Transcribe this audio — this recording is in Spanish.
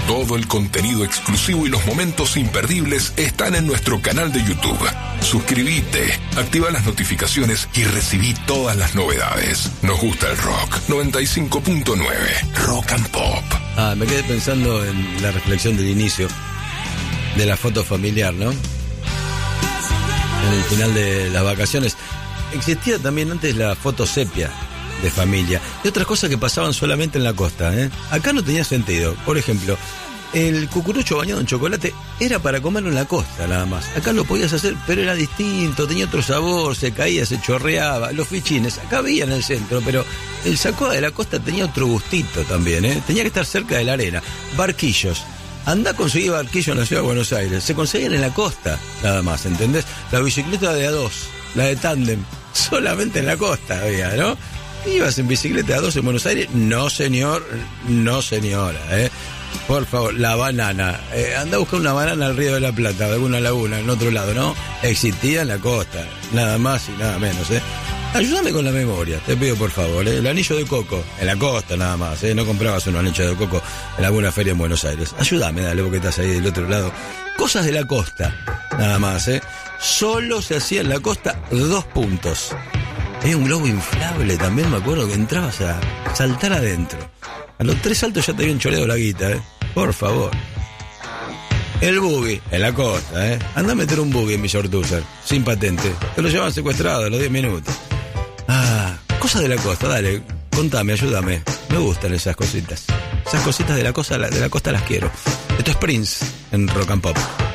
Todo el contenido exclusivo y los momentos imperdibles están en nuestro canal de YouTube. Suscríbete, activa las notificaciones y recibí todas las novedades. Nos gusta el rock. 95.9 Rock and Pop. Me quedé pensando en la reflexión del inicio de la foto familiar, ¿no? En el final de las vacaciones. Existía también antes la foto sepia de familia y otras cosas que pasaban solamente en la costa, ¿eh? Acá no tenía sentido. Por ejemplo, el cucurucho bañado en chocolate era para comerlo en la costa nada más. Acá lo podías hacer, pero era distinto, tenía otro sabor, se caía, se chorreaba. Los fichines, acá había en el centro, pero el sacoa de la costa tenía otro gustito también, ¿eh? Tenía que estar cerca de la arena. Barquillos. Andá a conseguir barquillos en la ciudad de Buenos Aires. Se conseguían en la costa, nada más, ¿entendés? La bicicleta de A2, la de tándem, solamente en la costa había, ¿no? ¿Ibas en bicicleta de A2 en Buenos Aires? No, señor, no, señora, ¿eh? Por favor, la banana. Andá a buscar una banana al Río de la Plata, de alguna laguna, en otro lado, ¿no? Existía en la costa, nada más y nada menos, ¿eh? Ayúdame con la memoria, te pido por favor, ¿eh? El anillo de coco, en la costa nada más, ¿eh? No comprabas un anillo de coco en alguna feria en Buenos Aires. Ayúdame, dale, porque estás ahí del otro lado. Cosas de la costa, nada más, ¿eh? Solo se hacía en la costa 2 puntos. Había un globo inflable también, me acuerdo, que entrabas a saltar adentro. A los 3 saltos ya te habían choreado la guita, ¿eh? Por favor. El buggy, en la costa, ¿eh? Anda a meter un buggy en Villa Urtúzar, sin patente. Te lo llevan secuestrado a los 10 minutos. Cosas de la costa, dale, contame, ayúdame. Me gustan esas cositas. Esas cositas de la costa las quiero. Esto es Prince en Rock and Pop.